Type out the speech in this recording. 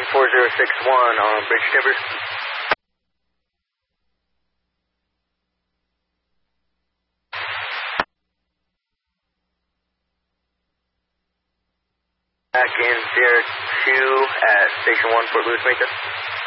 4061 on Bridge Timbers. Back in Sierra 2 at Station 1, Fort Lewis, Mesa.